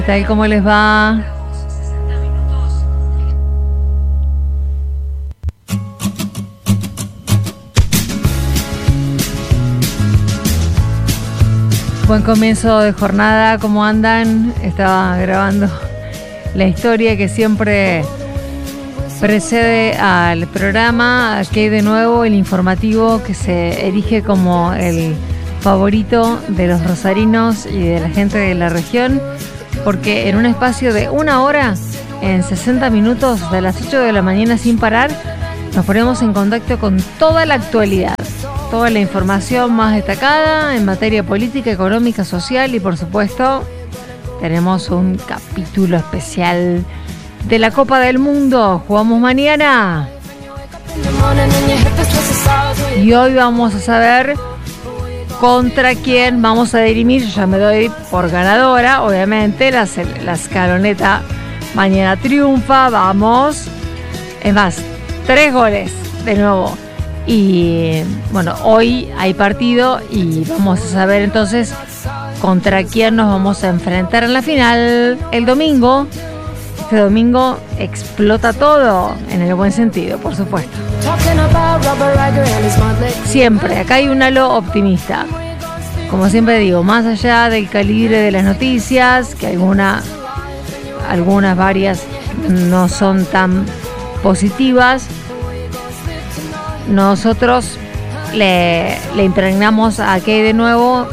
¿Qué tal? ¿Cómo les va? Buen comienzo de jornada, ¿cómo andan? Estaba grabando la historia que siempre precede al programa. Aquí hay de nuevo el informativo que se erige como el favorito de los rosarinos y de la gente de la región, porque en un espacio de una hora, en 60 minutos, de las 8 de la mañana sin parar, nos ponemos en contacto con toda la actualidad, toda la información más destacada en materia política, económica, social, y por supuesto tenemos un capítulo especial de la Copa del Mundo. Jugamos mañana y hoy vamos a saber contra quién vamos a dirimir. Yo ya me doy por ganadora, obviamente. La escaloneta mañana triunfa, vamos. Es más, 3 goles de nuevo. Y bueno, hoy hay partido y vamos a saber entonces contra quién nos vamos a enfrentar en la final el domingo. Este domingo explota todo, en el buen sentido, por supuesto. Siempre, acá hay un halo optimista. Como siempre digo, más allá del calibre de las noticias, que varias no son tan positivas, nosotros le impregnamos a que hay de nuevo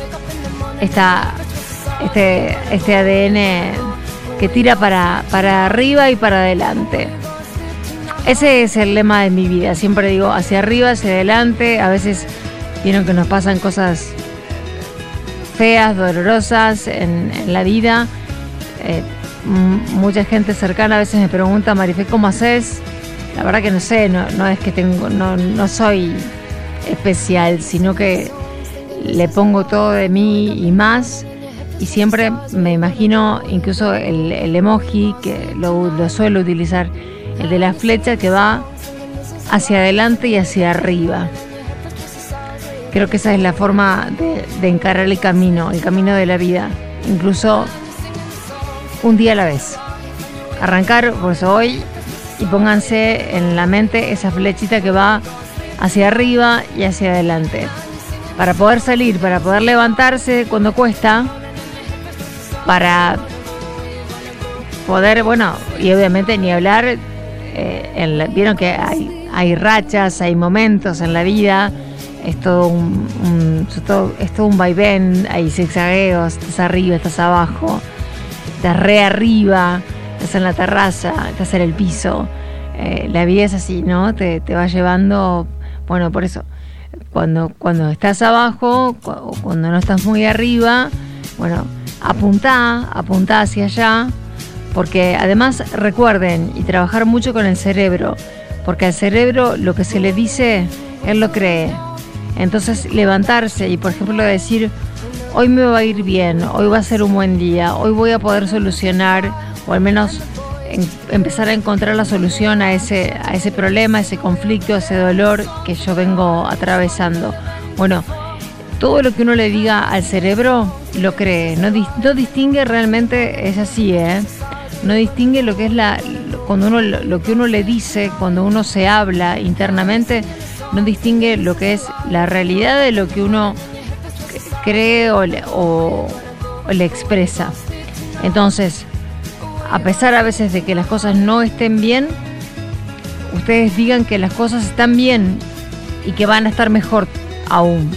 este ADN que tira para arriba y para adelante. Ese es el lema de mi vida. Siempre digo hacia arriba, hacia adelante. A veces vieron que nos pasan cosas feas, dolorosas en la vida. Mucha gente cercana a veces me pregunta: Marifé, ¿cómo haces? La verdad que no sé, no es que no soy especial, sino que le pongo todo de mí y más. Y siempre me imagino incluso el emoji, que lo suelo utilizar, el de la flecha que va hacia adelante y hacia arriba. Creo que esa es la forma de encarar el camino de la vida, incluso un día a la vez. Arrancar por eso hoy y pónganse en la mente esa flechita que va hacia arriba y hacia adelante, para poder salir, para poder levantarse cuando cuesta, para poder, bueno, y obviamente ni hablar, vieron que hay rachas, hay momentos en la vida, es todo un vaivén, hay zigzagueos, estás arriba, estás abajo, estás re arriba, estás en la terraza, estás en el piso. La vida es así, ¿no? Te va llevando, bueno, por eso, cuando estás abajo, o cuando no estás muy arriba, bueno, apuntá hacia allá, porque además recuerden, y trabajar mucho con el cerebro, porque al cerebro lo que se le dice, él lo cree. Entonces levantarse y, por ejemplo, decir: hoy me va a ir bien, hoy va a ser un buen día, hoy voy a poder solucionar, o al menos empezar a encontrar la solución a ese problema, a ese conflicto, a ese dolor que yo vengo atravesando. Bueno, todo lo que uno le diga al cerebro lo cree, no distingue realmente, es así, no distingue lo que es lo que uno le dice, cuando uno se habla internamente, no distingue lo que es la realidad de lo que uno cree o le expresa. Entonces, a pesar a veces de que las cosas no estén bien, ustedes digan que las cosas están bien y que van a estar mejor aún.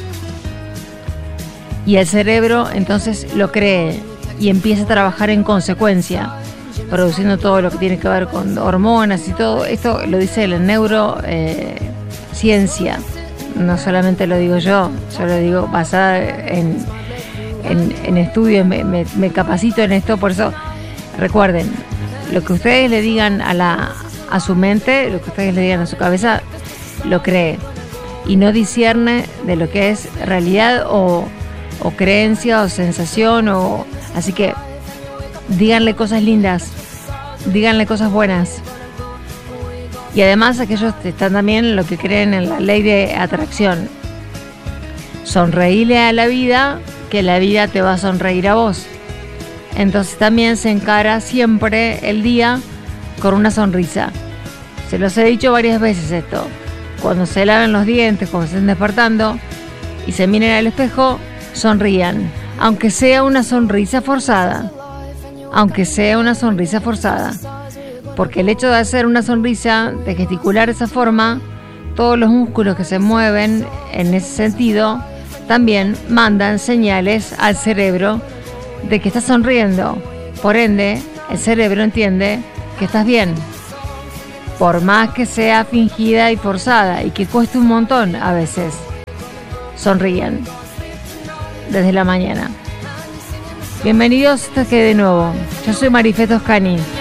Y el cerebro entonces lo cree y empieza a trabajar en consecuencia, produciendo todo lo que tiene que ver con hormonas y todo. Esto lo dice la neurociencia, no solamente lo digo yo lo digo basada en estudios, me capacito en esto. Por eso, recuerden, lo que ustedes le digan a su mente, lo que ustedes le digan a su cabeza, lo cree y no discierne de lo que es realidad o creencia o sensación. Así que díganle cosas lindas, díganle cosas buenas. Y además aquellos que están también lo que creen en la ley de atracción, sonreíle a la vida, que la vida te va a sonreír a vos. Entonces también se encara siempre el día con una sonrisa. Se los he dicho varias veces esto. Cuando se laven los dientes, cuando se estén despertando y se miren al espejo, sonrían. Aunque sea una sonrisa forzada. Aunque sea una sonrisa forzada. Porque el hecho de hacer una sonrisa, de gesticular de esa forma, todos los músculos que se mueven en ese sentido también mandan señales al cerebro de que estás sonriendo. Por ende, el cerebro entiende que estás bien. Por más que sea fingida y forzada y que cueste un montón a veces, sonríen desde la mañana. Bienvenidos a de nuevo. Yo soy Marifé Toscani.